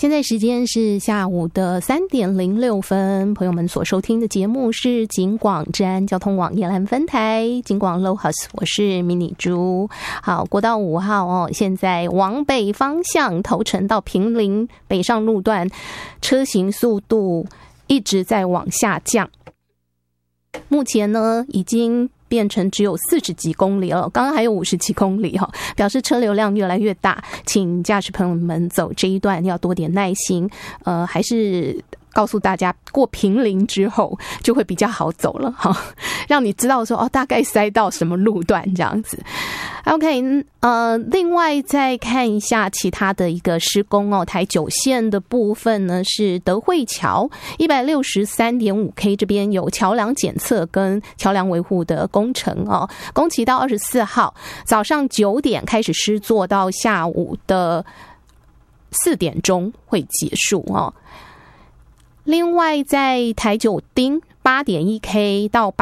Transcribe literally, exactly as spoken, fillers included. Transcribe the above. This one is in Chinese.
现在时间是下午的三点零六分，朋友们所收听的节目是警广治安交通网宜兰分台警广 Lohas， 我是迷你猪。好，国道五号哦，现在往北方向头城到坪林北上路段，车行速度一直在往下降。目前呢，已经变成只有四十几公里了，刚刚还有五十几公里哈，表示车流量越来越大，请驾驶朋友们走这一段要多点耐心。呃，还是告诉大家，过坪林之后就会比较好走了哈，让你知道说哦，大概塞到什么路段这样子。OK， 呃，另外再看一下其他的一个施工哦，台九线的部分呢是德惠桥 一百六十三点五 K 这边有桥梁检测跟桥梁维护的工程哦，工期到二十四号早上九点开始施作，到下午的四点钟会结束哦。另外在台九丁 八点一 K 到